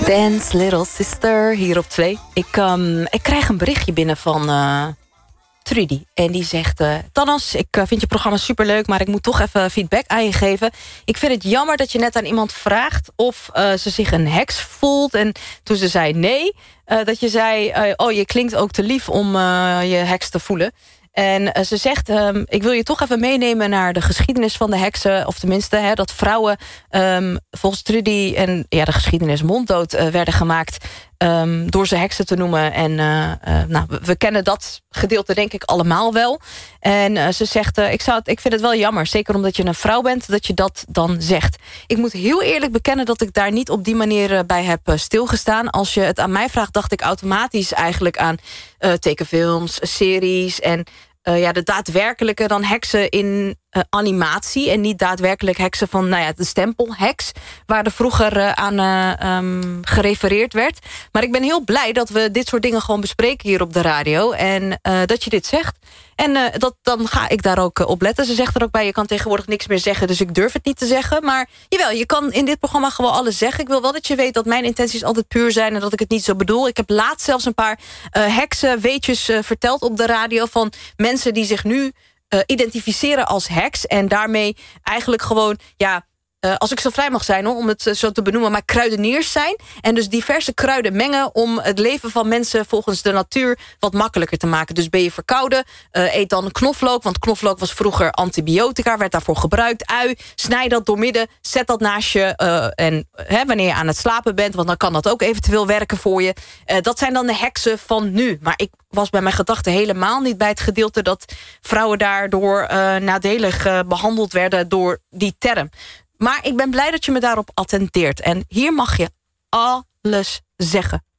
Dance Little Sister, hier op 2. Ik krijg een berichtje binnen van Trudy. En die zegt, Thanos, ik vind je programma superleuk, maar ik moet toch even feedback aan je geven. Ik vind het jammer dat je net aan iemand vraagt of ze zich een heks voelt. En toen ze zei nee, dat je zei, oh, je klinkt ook te lief om je heks te voelen. En ze zegt, ik wil je toch even meenemen naar de geschiedenis van de heksen. Of tenminste, dat vrouwen volgens Trudy en de geschiedenis monddood werden gemaakt door ze heksen te noemen. En we kennen dat gedeelte denk ik allemaal wel. En ze zegt, ik vind het wel jammer, zeker omdat je een vrouw bent, dat je dat dan zegt. Ik moet heel eerlijk bekennen dat ik daar niet op die manier bij heb stilgestaan. Als je het aan mij vraagt, dacht ik automatisch eigenlijk aan tekenfilms, series en de daadwerkelijke dan heksen in animatie en niet daadwerkelijk heksen van de stempel heks, waar er vroeger aan gerefereerd werd. Maar ik ben heel blij dat we dit soort dingen gewoon bespreken hier op de radio en dat je dit zegt. En dan ga ik daar ook op letten. Ze zegt er ook bij, je kan tegenwoordig niks meer zeggen, dus ik durf het niet te zeggen. Maar jawel, je kan in dit programma gewoon alles zeggen. Ik wil wel dat je weet dat mijn intenties altijd puur zijn en dat ik het niet zo bedoel. Ik heb laatst zelfs een paar heksenweetjes verteld op de radio van mensen die zich nu identificeren als heks en daarmee eigenlijk gewoon, als ik zo vrij mag zijn om het zo te benoemen, maar kruideniers zijn en dus diverse kruiden mengen om het leven van mensen volgens de natuur wat makkelijker te maken. Dus ben je verkouden, eet dan knoflook, want knoflook was vroeger antibiotica, werd daarvoor gebruikt. Ui, snij dat doormidden, zet dat naast je en wanneer je aan het slapen bent, want dan kan dat ook eventueel werken voor je. Dat zijn dan de heksen van nu. Maar ik was bij mijn gedachten helemaal niet bij het gedeelte dat vrouwen daardoor nadelig behandeld werden door die term. Maar ik ben blij dat je me daarop attenteert. En hier mag je alles zeggen.